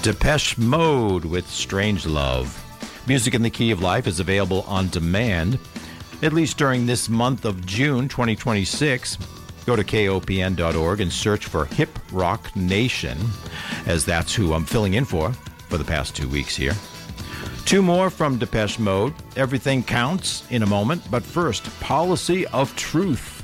Depeche Mode with Strange Love. Music in the Key of Life is available on demand, at least during this month of June 2026. Go to kopn.org and search for Hip Rock Nation, as that's who I'm filling in for the past 2 weeks here. Two more from Depeche Mode. Everything Counts in a moment, but first, Policy of Truth.